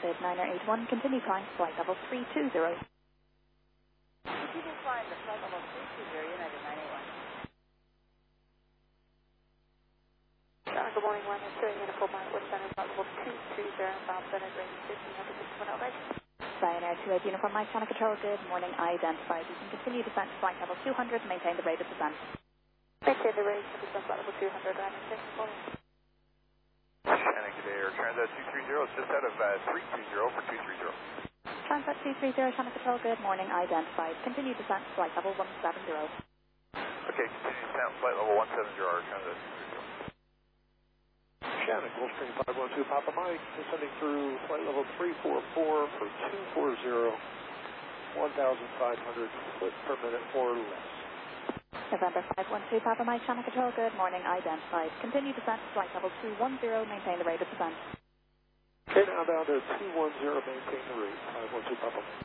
United 981, continue climb to flight level 320. Continue climb to flight level 320, United 981. Good morning, 1 uniform mile with center, flight level 220, bound center, range 1561 elevation. Ryanair 28 uniform Mike, Channel Control, good morning, identified. You can continue descent to flight level 200, maintain the rate of descent. Maintain the rate of descent, flight level 200, Ryanair 6, morning. Shannon, good day, Air Transat 230, it's just out of 320 for 230. Transat 230, Channel Control, good morning, identified. Continue descent to flight level 170. Okay, continue descent, flight level 170, Air Transat 230. Shannon, Gulfstream 512 Papa Mike, descending through flight level 344 for 240, 1,500 foot per minute or less. November 512 Papa Mike, Channel Control, good morning, identified. Continue descent to flight level 210, maintain the rate of descent. Okay, now down to 210, maintain the rate, 512 Papa Mike.